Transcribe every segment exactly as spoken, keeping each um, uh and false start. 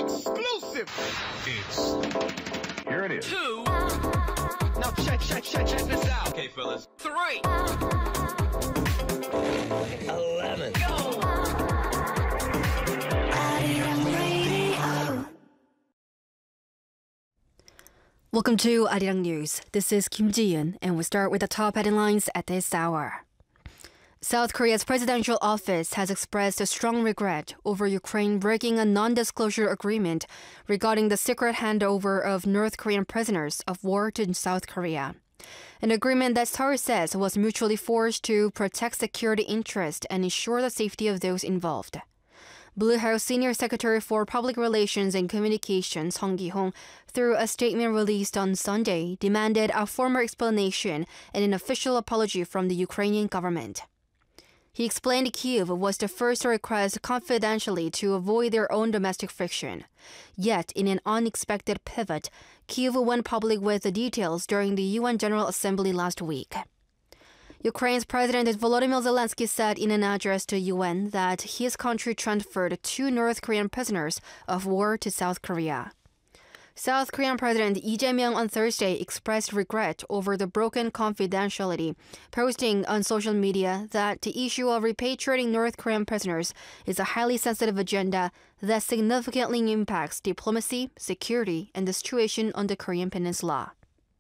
Exclusive. It's here it is. Two. Now check, check, check, check this out. Okay, fellas. Three. Eleven. Go. Welcome to Arirang News. This is Kim Ji-yeon, and we start with the top headlines at this hour. South Korea's presidential office has expressed a strong regret over Ukraine breaking a non-disclosure agreement regarding the secret handover of North Korean prisoners of war to South Korea. An agreement that Seoul says was mutually forged to protect security interests and ensure the safety of those involved. Blue House Senior Secretary for Public Relations and Communications Song Ki-hong, through a statement released on Sunday, demanded a formal explanation and an official apology from the Ukrainian government. He explained Kyiv was the first to request confidentially to avoid their own domestic friction. Yet, in an unexpected pivot, Kyiv went public with the details during the U N General Assembly last week. Ukraine's President Volodymyr Zelensky said in an address to U N that his country transferred two North Korean prisoners of war to South Korea. South Korean President Lee Jae-myung on Thursday expressed regret over the broken confidentiality, posting on social media that the issue of repatriating North Korean prisoners is a highly sensitive agenda that significantly impacts diplomacy, security, and the situation on the Korean Peninsula.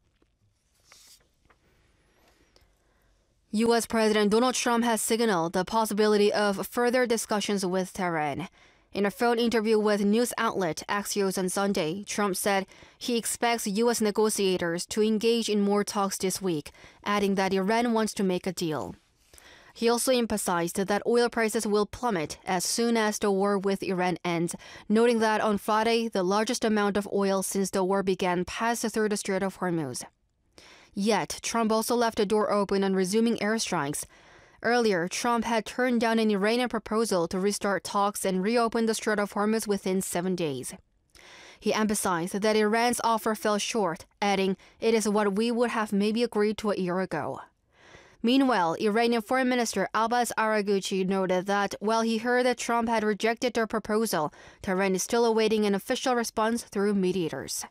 U S President Donald Trump has signaled the possibility of further discussions with Tehran. In a phone interview with news outlet Axios on Sunday, Trump said he expects U S negotiators to engage in more talks this week, adding that Iran wants to make a deal. He also emphasized that oil prices will plummet as soon as the war with Iran ends, noting that on Friday, the largest amount of oil since the war began passed through the Strait of Hormuz. Yet, Trump also left the door open on resuming airstrikes. Earlier, Trump had turned down an Iranian proposal to restart talks and reopen the Strait of Hormuz within seven days. He emphasized that Iran's offer fell short, adding, "It is what we would have maybe agreed to a year ago." Meanwhile, Iranian Foreign Minister Abbas Araghchi noted that while he heard that Trump had rejected their proposal, Tehran is still awaiting an official response through mediators.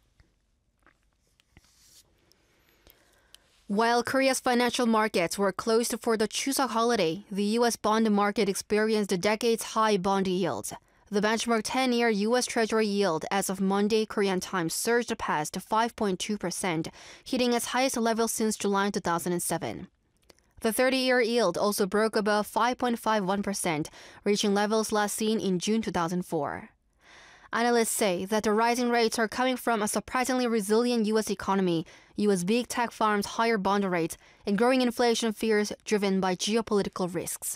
While Korea's financial markets were closed for the Chuseok holiday, the U S bond market experienced decades-high bond yields. The benchmark ten-year U S Treasury yield as of Monday Korean time surged past five point two percent, hitting its highest level since July two thousand seven. The thirty-year yield also broke above five point five one percent, reaching levels last seen in June two thousand four. Analysts say that the rising rates are coming from a surprisingly resilient U S economy, U S big tech firms' higher bond rates, and growing inflation fears driven by geopolitical risks.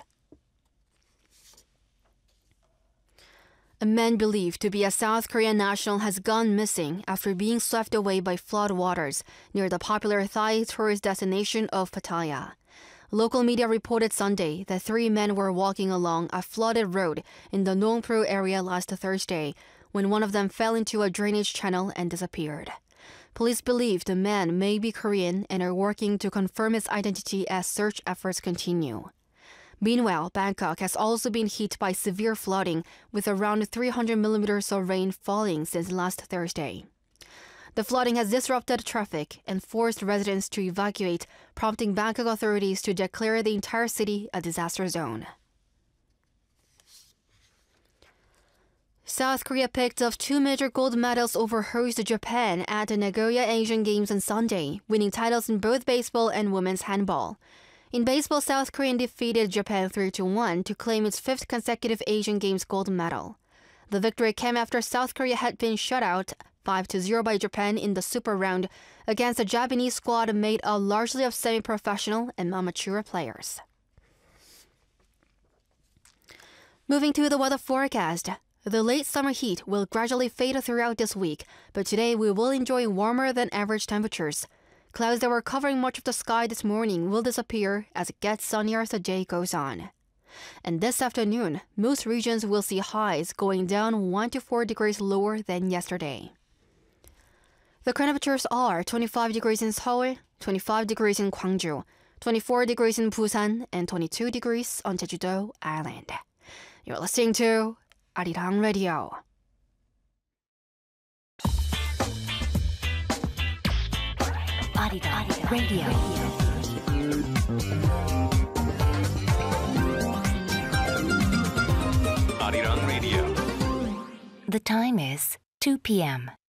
A man believed to be a South Korean national has gone missing after being swept away by flood waters near the popular Thai tourist destination of Pattaya. Local media reported Sunday that three men were walking along a flooded road in the Nongpro area last Thursday when one of them fell into a drainage channel and disappeared. Police believe the man may be Korean and are working to confirm his identity as search efforts continue. Meanwhile, Bangkok has also been hit by severe flooding, with around three hundred millimeters of rain falling since last Thursday. The flooding has disrupted traffic and forced residents to evacuate, prompting Bangkok authorities to declare the entire city a disaster zone. South Korea picked up two major gold medals over host Japan at the Nagoya Asian Games on Sunday, winning titles in both baseball and women's handball. In baseball, South Korea defeated Japan three to one to claim its fifth consecutive Asian Games gold medal. The victory came after South Korea had been shut out five to zero by Japan in the Super Round against a Japanese squad made up largely of semi-professional and amateur players. Moving to the weather forecast. The late summer heat will gradually fade throughout this week, but today we will enjoy warmer than average temperatures. Clouds that were covering much of the sky this morning will disappear as it gets sunnier as the day goes on. And this afternoon, most regions will see highs going down one to four degrees lower than yesterday. The temperatures are twenty-five degrees in Seoul, twenty-five degrees in Gwangju, twenty-four degrees in Busan, and twenty-two degrees on Jeju-do Island. You're listening to Arirang Radio. Arirang Radio. Arirang Radio. The time is two p.m.